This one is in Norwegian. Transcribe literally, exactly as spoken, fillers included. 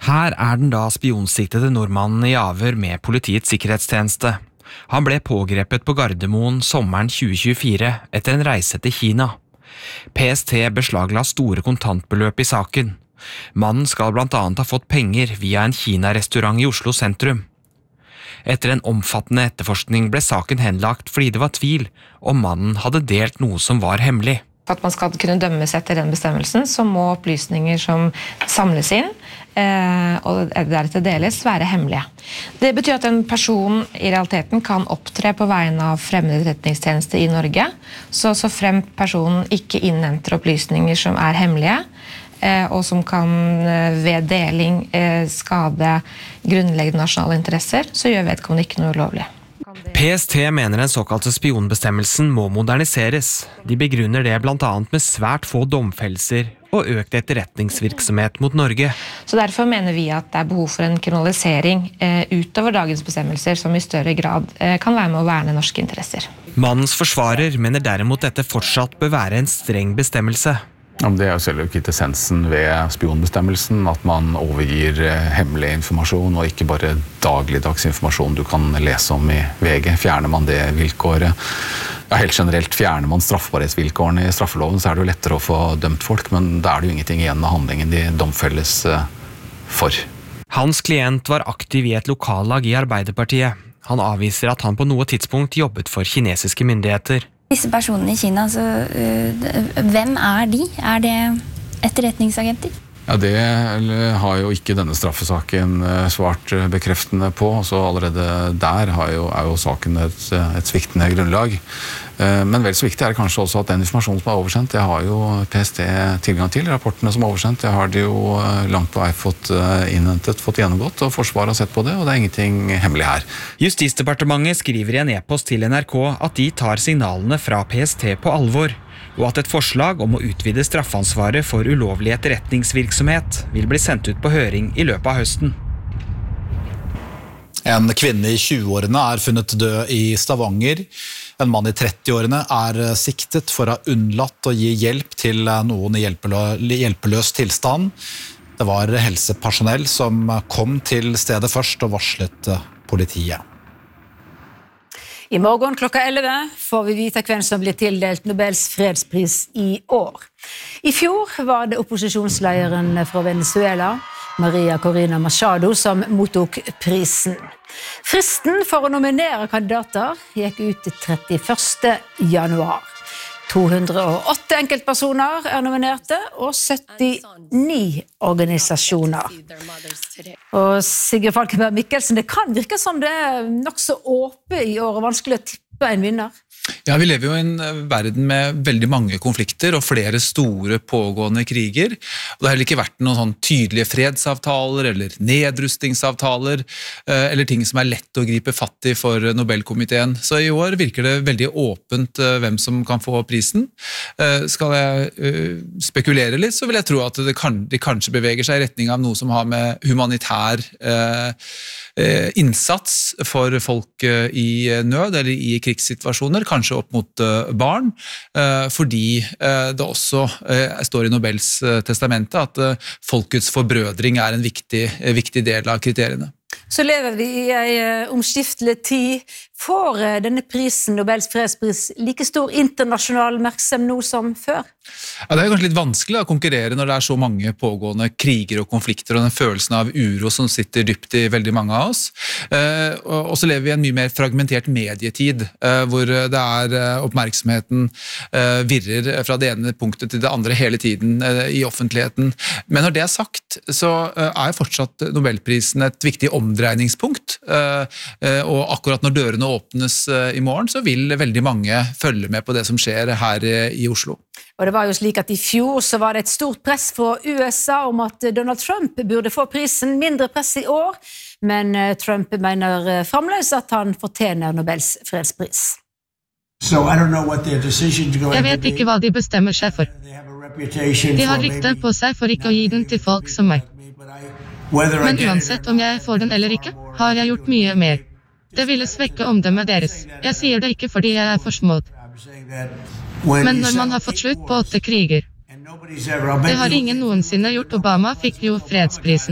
Her er den da spionsiktede nordmannen i avhør med politiets sikkerhetstjeneste. Han ble pågrepet på Gardermoen sommeren tjue tjuefire etter en reise til Kina. P S T beslagla store kontantbeløp i saken. Mannen skal blant annet ha fått penger via en Kina-restaurant i Oslo sentrum. Etter en omfattende etterforskning ble saken henlagt fordi det var tvil om mannen hadde delt noe som var hemmelig. For at man skal kunne dømmes etter den bestemmelsen, så må opplysninger som samles inn eh, og deretter deles være hemmelige. Det betyr at en person i realiteten kan opptre på vegne av fremmede etterretningstjeneste i Norge, så, så fremt personen ikke innhenter opplysninger som er hemmelige, eh, og som kan eh, ved deling eh, skade grunnleggende nasjonale interesser, så gjør vedkommende ikke noe ulovlig. P S T mener den såkalte spionbestemmelsen må moderniseres. De begrunner det blant annet med svært få domfellelser og økt etterretningsvirksomhet mot Norge. Så derfor mener vi at det er behov for en kriminalisering eh, utover dagens bestemmelser som i større grad eh, kan være med å verne norske interesser. Mannens forsvarer mener derimot dette fortsatt bør være en streng bestemmelse. Det er jo selve kvintessensen ved spionbestemmelsen, at man overgir hemmelig informasjon, og ikke bare dagligdags informasjon du kan lese om i V G. Fjerner man det vilkåret, ja, helt generelt fjerner man straffbarhetsvilkårene i straffeloven, så er det jo lettere å få dømt folk, men da er det jo ingenting igjen av handlingen de domfelles for. Hans klient var aktiv i et lokallag i Arbeiderpartiet. Han avviser at han på noe tidspunkt jobbet for kinesiske myndigheter. Disse personene i Kina, så, uh, hvem er de? Er det etterretningsagenter? Ja, det har jo ikke denne straffesaken svart bekreftende på, så allerede der har jo, er jo saken et, et sviktende grunnlag. Men vel så viktig er det kanskje også at den informasjonen som er oversendt, det har jo P S T tilgang til. Rapportene som er oversendt, det har de jo langt på vei fått innhentet, fått gjennomgått, og Forsvaret har sett på det, og det er ingenting hemmelig her. Justisdepartementet skriver i en e-post til N R K at de tar signalene fra P S T på alvor, og at et forslag om å utvide straffansvaret for ulovlig etterretningsvirksomhet vil bli sendt ut på høring i løpet av høsten. En kvinne i tjueårene er funnet død i Stavanger. En mann i trettiårene er siktet for å ha unnlatt å gi hjelp til noen i hjelpeløs tilstand. Det var helsepersonell som kom til stedet først og varslet politiet. I morgen klokka elleve får vi vite hvem som blir tildelt Nobels fredspris i år. I fjor var det opposisjonslederen fra Venezuela, Maria Corina Machado, som mottok prisen. Fristen for å nominere kandidater gikk ut til trettiførste januar. to hundre og åtte enkeltpersoner er nominerte, og syttini organisasjoner. Og Sigurd Falkenberg Mikkelsen, det kan virke som det er nok så åpent i år, og vanskelig å tippe en vinner. Ja, vi lever jo i en verden med veldig mange konflikter og flere store pågående kriger. Og det har heller ikke vært noen sånn tydelige fredsavtaler eller nedrustningsavtaler eller ting som er lett å gripe fatt i for Nobelkomiteen. Så i år virker det veldig åpent hvem som kan få prisen. Skal jeg spekulere litt, så vil jeg tro at det kan, de kanskje beveger seg i retning av noe som har med humanitær innsats for folk i nød eller i krigssituasjoner, kanskje opp mot barn, fordi det også står i Nobels testamente at folkets forbrødring er en viktig, viktig del av kriteriene. Så lever vi i en omskiftelig tid. Får denne prisen, Nobels fredspris, like stor internasjonal oppmerksomhet nå som før? Ja, det er kanskje litt vanskelig å konkurrere når det er så mange pågående kriger og konflikter, og den følelsen av uro som sitter dypt i veldig mange av oss. Eh, og så lever vi i en mye mer fragmentert medietid, eh, hvor det er eh, oppmerksomheten eh, virrer fra det ene punktet til det andre hele tiden eh, i offentligheten. Men når det er sagt, så eh, er fortsatt Nobelprisen et viktig omdreiningspunkt, eh, eh, og akkurat når dørene åpnes eh, i morgen, så vil veldig mange følge med på det som skjer her eh, i Oslo. Og det var jo slik at i fjor så var det et stort press fra U S A om at Donald Trump burde få prisen, mindre press i år, men Trump mener fremdeles at han fortjener Nobels fredspris. Jeg vet ikke hva de bestemmer seg for. De har rykte på seg for ikke å gi den til folk som meg. Men uansett om jeg får den eller ikke, har jeg gjort mye mer. Det ville svekke omdømmet deres. Jeg sier det ikke fordi jeg er forsmådd. Men når man har fått slutt på åtte kriger, det har ingen noensinne gjort. Obama fikk jo fredsprisen.